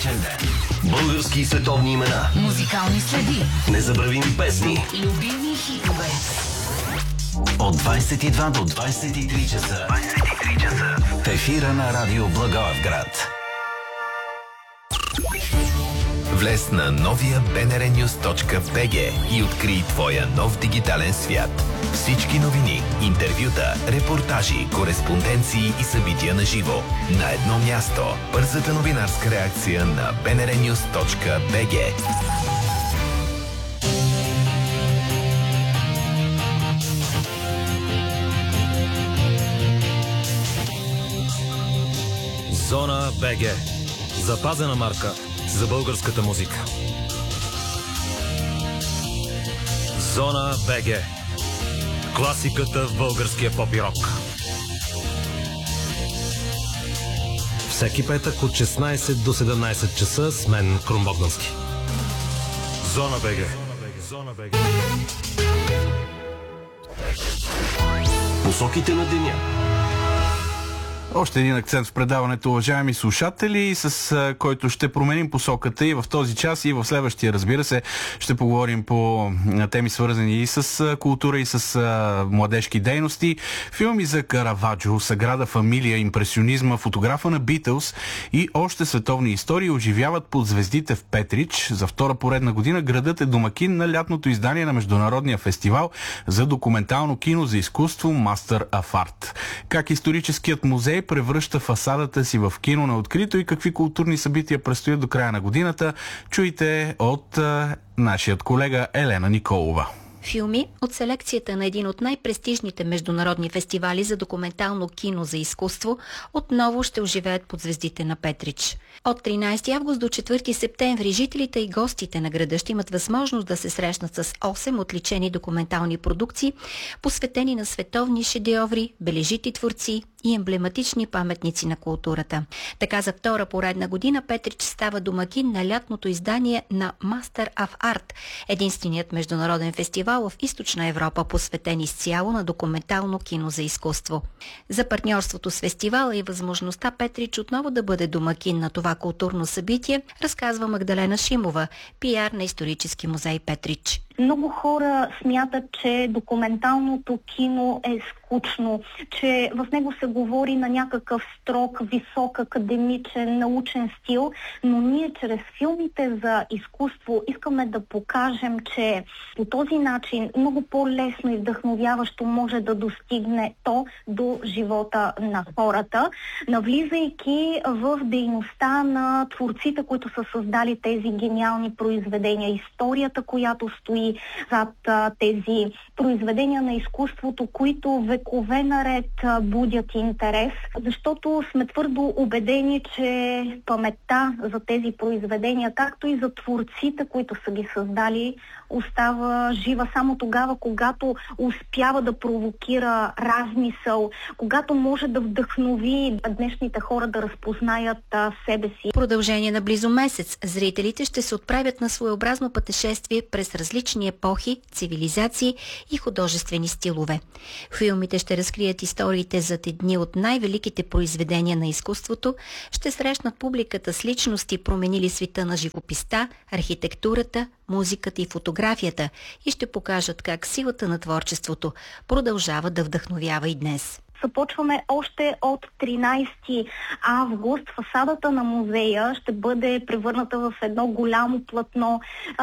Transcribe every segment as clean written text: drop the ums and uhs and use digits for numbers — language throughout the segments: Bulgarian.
празничен ден. Български и световни имена. Музикални следи. Незабравими песни. Любими хитове. От 22 до 23 часа. В ефира на Радио Благоевград. Влез на новия bnrnews.bg и открий твоя нов дигитален свят. Всички новини, интервюта, репортажи, кореспонденции и събития на живо. На едно място. Бързата новинарска реакция на bnrnews.bg. Зона БГ. Запазена марка за българската музика. Зона БГ. Класиката в българския поп и рок. Всеки петък от 16 до 17 часа с мен, Крум Богдански. Зона БГ. Посоките на деня. Още един акцент в предаването, уважаеми слушатели, с който ще променим посоката и в този час, и в следващия, разбира се. Ще поговорим по теми, свързани и с култура, и с младежки дейности. Филми за Караваджо, Саграда Фамилия, импресионизма, фотографа на Битълс и още световни истории оживяват под звездите в Петрич. За втора поредна година градът е домакин на лятното издание на Международния фестивал за документално кино за изкуство Master of Art. Как историческият музей превръща фасадата си в кино на открито и какви културни събития предстоят до края на годината, чуйте от нашият колега Елена Николова. Филми от селекцията на един от най-престижните международни фестивали за документално кино за изкуство отново ще оживеят под звездите на Петрич. От 13 август до 4 септември жителите и гостите на града ще имат възможност да се срещнат с 8 отличени документални продукции, посветени на световни шедьоври, бележити творци и емблематични паметници на културата. Така за втора поредна година Петрич става домакин на лятното издание на Master of Art, единственият международен фестивал в Източна Европа, посветен изцяло на документално кино за изкуство. За партньорството с фестивала и възможността Петрич отново да бъде домакин на това културно събитие, разказва Магдалена Шимова, пиар на Исторически музей Петрич. Много хора смятат, че документалното кино е скучно, че в него се говори на някакъв строг, висок, академичен, научен стил, но ние чрез филмите за изкуство искаме да покажем, че по този начин много по-лесно и вдъхновяващо може да достигне то до живота на хората, навлизайки в дейността на творците, които са създали тези гениални произведения, историята, която стои зад тези произведения на изкуството, които векове наред будят интерес, защото сме твърдо убедени, че паметта за тези произведения, както и за творците, които са ги създали, остава жива само тогава, когато успява да провокира размисъл, когато може да вдъхнови днешните хора да разпознаят себе си. В продължение на близо месец зрителите ще се отправят на своеобразно пътешествие през различни епохи, цивилизации и художествени стилове. Филмите ще разкрият историите зад едни от най-великите произведения на изкуството, ще срещнат публиката с личности, променили света на живописта, архитектурата, музиката и фотографията и ще покажат как силата на творчеството продължава да вдъхновява и днес. Започваме още от 13 август. Фасадата на музея ще бъде превърната в едно голямо платно,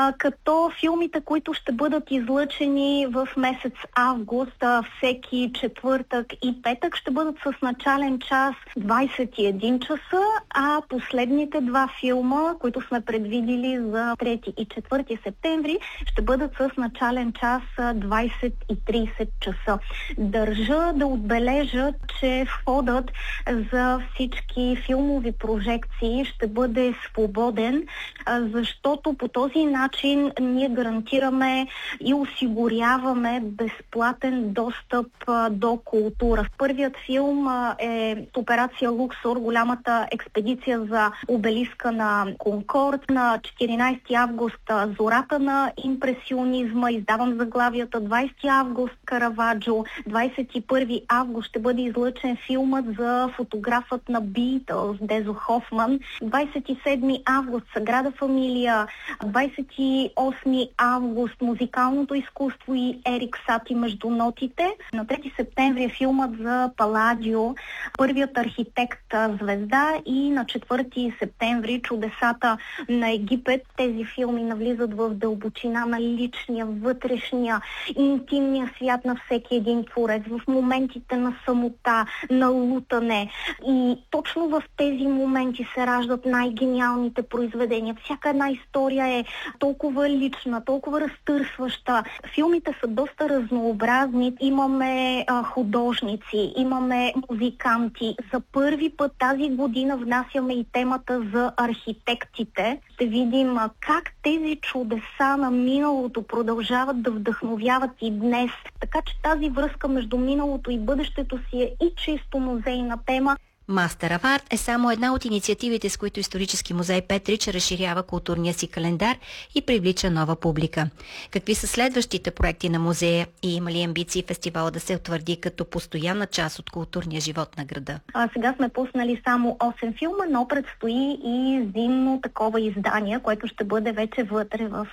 като филмите, които ще бъдат излъчени в месец август, всеки четвъртък и петък, ще бъдат с начален час 21 часа, а последните два филма, които сме предвидили за 3 и 4 септември, ще бъдат с начален час 20 и 30 часа. Държа да отбележа, че входът за всички филмови прожекции ще бъде свободен, защото по този начин ние гарантираме и осигуряваме безплатен достъп до култура. Първият филм е Операция Луксор, голямата експедиция за обелиска на Конкорд. На 14 август Зората на импресионизма, издавам заглавията, 20 август Караваджо, 21 август ще бъде излъчен филмът за фотографът на Beatles, Дезо Хофман. 27 август Саграда Фамилия, 28 август музикалното изкуство и Ерик Сати между нотите. На 3 септември е филмът за Паладио, първият архитект звезда, и на 4 септември Чудесата на Египет. Тези филми навлизат в дълбочина на личния, вътрешния, интимния свят на всеки един творец, в моментите на самота, на лутане. И точно в тези моменти се раждат най-гениалните произведения. Всяка една история е толкова лична, толкова разтърсваща. Филмите са доста разнообразни. Имаме художници, имаме музиканти. За първи път тази година внасяме и темата за архитектите. Ще видим как тези чудеса на миналото продължават да вдъхновяват и днес. Така че тази връзка между миналото и бъдещето си е и чисто музейна тема. Master of Art е само една от инициативите, с които Исторически музей Петрич разширява културния си календар и привлича нова публика. Какви са следващите проекти на музея и има ли амбиции фестивала да се утвърди като постоянна част от културния живот на града? Сега сме пуснали само 8 филма, но предстои и зимно такова издание, което ще бъде вече вътре в